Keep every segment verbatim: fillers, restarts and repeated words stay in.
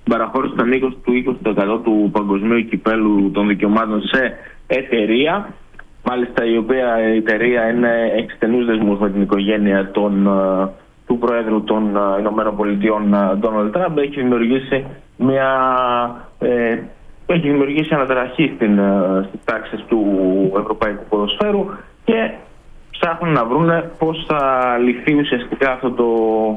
παραχώρηση των είκοσι του είκοσι τοις εκατό του παγκοσμίου κυπέλου των δικαιωμάτων σε εταιρεία. Μάλιστα η οποία η εταιρεία είναι, έχει στενούς δεσμούς με την οικογένεια των, του Προέδρου των Ηνωμένων Πολιτειών, Ντόναλντ Τραμπ. Έχει δημιουργήσει μια... Ε, έχει δημιουργήσει αναταραχή στην, στις τάξεις του ευρωπαϊκού ποδοσφαίρου και ψάχνουν να βρούνε πώς θα λυθεί ουσιαστικά αυτό το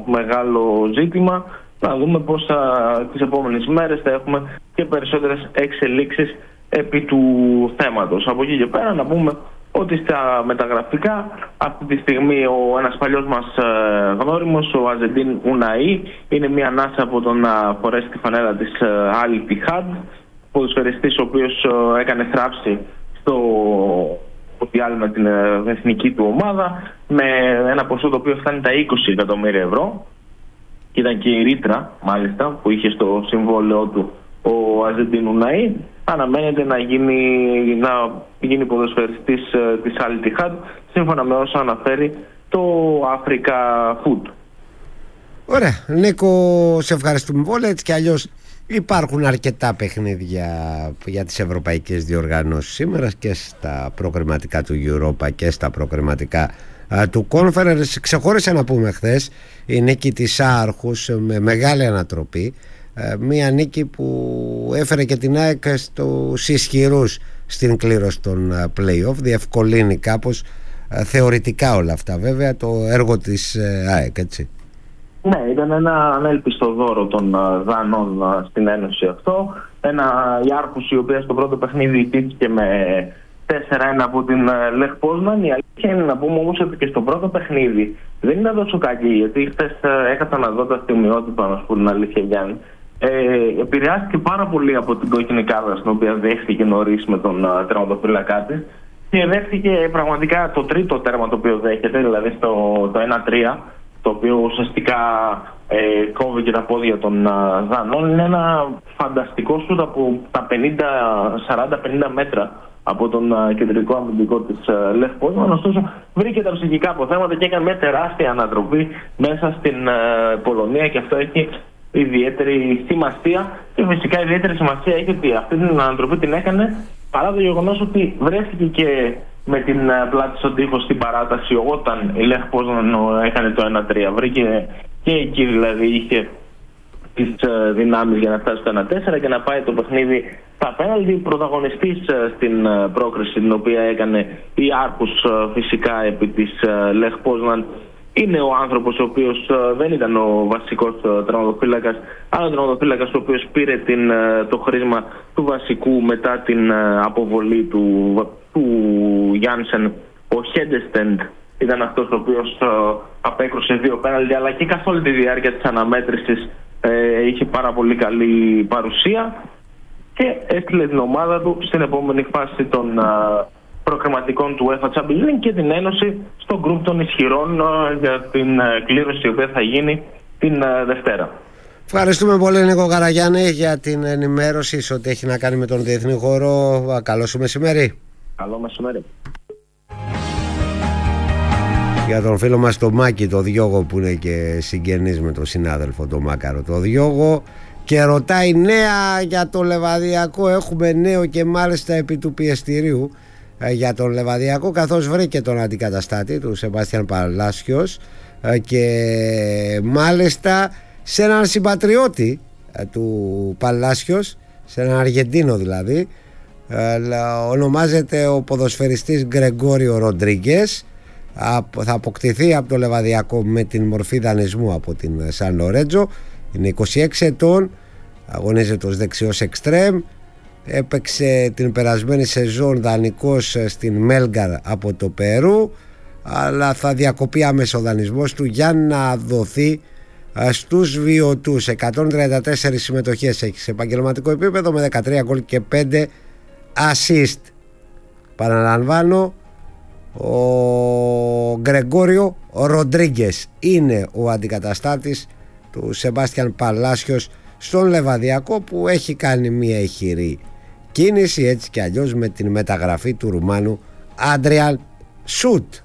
μεγάλο ζήτημα. Να δούμε πώς θα, τις επόμενες μέρες θα έχουμε και περισσότερες εξελίξεις επί του θέματος. Από εκεί και πέρα να πούμε ότι στα μεταγραφικά αυτή τη στιγμή ο ένας παλιός μας γνώριμος, ο Αζεντίν Ουναΐ, είναι μια ανάσα από το να φορέσει τη φανέλα της Al Ittihad, ποδοσφαιριστής ο οποίος έκανε θράψη στο Μουντιάλ με την εθνική του ομάδα με ένα ποσό το οποίο φτάνει τα είκοσι εκατομμύρια ευρώ. Και ήταν και η ρήτρα μάλιστα που είχε στο συμβόλαιό του ο Αζεντίν Ουναΐ. Αναμένεται να γίνει, να γίνει ποδοσφαιριστής της Al Ittihad σύμφωνα με όσα αναφέρει το Africa Food. Ωραία. Νίκο, σε ευχαριστούμε πολύ. Έτσι κι αλλιώς υπάρχουν αρκετά παιχνίδια για τις ευρωπαϊκές διοργανώσεις σήμερα και στα προκριματικά του Europa και στα προκριματικά του Conference. Ξεχώρισε να πούμε χθες η νίκη της Άρχους με μεγάλη ανατροπή, μια νίκη που έφερε και την ΑΕΚ στους ισχυρούς στην κλήρωση των play-off, διευκολύνει κάπως θεωρητικά όλα αυτά βέβαια το έργο της ΑΕΚ, έτσι. Ναι, ήταν ένα ανέλπιστο δώρο των Δανών στην Ένωση αυτό. Ένα η Άρχους η οποία στο πρώτο παιχνίδι ιτήθηκε με τέσσερα ένα από την Λεχ Πόσναν. Η αλήθεια είναι να πούμε όμως ότι και στο πρώτο παιχνίδι δεν ήταν τόσο κακή, γιατί χθες έκανα να δω τα στιγμιότυπα, να σου πω την αλήθεια, Γιάννη. Ε, επηρεάστηκε πάρα πολύ από την κόκκινη κάρτα στην οποία δέχτηκε νωρίς με τον uh, τερματοφύλακά της και δέχτηκε πραγματικά το τρίτο τέρμα το οποίο δέχεται, δηλαδή στο, το ένα τρία, το οποίο ουσιαστικά ε, κόβει και τα πόδια των uh, Δανών. Είναι ένα φανταστικό σούτ από τα σαράντα πενήντα μέτρα από τον uh, κεντρικό αμυντικό της uh, Λεχ Πόσναν. Ωστόσο βρήκε τα ψυχικά αποθέματα και έκανε μια τεράστια ανατροπή μέσα στην uh, Πολωνία και αυτό έχει ιδιαίτερη σημασία. Και φυσικά ιδιαίτερη σημασία έχει ότι αυτή την ανατροπή την έκανε παρά το γεγονός ότι βρέθηκε και με την πλάτη στον τοίχο στην παράταση όταν η Λεχ Πόσναν έκανε το ένα τρία. Βρήκε και εκεί δηλαδή είχε τις δυνάμεις για να φτάσει στο ένα τέσσερα και να πάει το παιχνίδι στα πέναλτι. Πρωταγωνιστής στην πρόκριση την οποία έκανε η Άρχους φυσικά επί της Λεχ Πόσναν είναι ο άνθρωπος ο οποίος δεν ήταν ο βασικός τερματοφύλακας, αλλά ο τερματοφύλακας ο οποίος πήρε την, το χρήσμα του βασικού μετά την αποβολή του, του Γιάνσεν. Ο Χέντεστεντ ήταν αυτός ο οποίος απέκρουσε δύο πέναλτι, αλλά και καθ' όλη τη διάρκεια της αναμέτρησης ε, είχε πάρα πολύ καλή παρουσία και έστειλε την ομάδα του στην επόμενη φάση των προκριματικών του UEFA Champions League και την Ένωση στο γκρουπ των ισχυρών για την κλήρωση η οποία θα γίνει την Δευτέρα. Ευχαριστούμε πολύ, Νίκο Καραγιάννη, για την ενημέρωση σε ό,τι έχει να κάνει με τον διεθνή χώρο. Καλό σου μεσημέρι. Καλό μεσημέρι. Για τον φίλο μας το Μάκη το Διόγο, που είναι και συγγενής με τον συνάδελφο το Μάκαρο το Διόγο, και ρωτάει νέα για το Λεβαδιακό. Έχουμε νέο και μάλιστα επί του πιεστηρίου για τον Λεβαδιακό, καθώς βρήκε τον αντικαταστάτη του Σεμπάστιαν Παλάσιος και μάλιστα σε έναν συμπατριώτη του Παλάσιος, σε έναν Αργεντίνο δηλαδή, ονομάζεται ο ποδοσφαιριστής Γκρεγκόριο Ροντρίγκες. Θα αποκτηθεί από το Λεβαδιακό με την μορφή δανεισμού από την Σαν Λορέτζο. Είναι είκοσι έξι ετών, αγωνίζεται ως δεξιός εξτρέμ. Έπαιξε την περασμένη σεζόν δανεικός στην Μέλγκαρ από το Περού, αλλά θα διακοπεί άμεσα ο δανεισμός του για να δοθεί στους βιωτούς. εκατόν τριάντα τέσσερις συμμετοχές έχει σε επαγγελματικό επίπεδο με δεκατρία γκολ και πέντε assist. Παραλαμβάνω, ο Γκρεγκόριο Ροντρίγκες είναι ο αντικαταστάτης του Σεμπάστιαν Παλάσιος στον Λεβαδιακό, που έχει κάνει μια ηχηρή κίνηση έτσι κι αλλιώς με την μεταγραφή του Ρουμάνου Άντριαν Σούτ.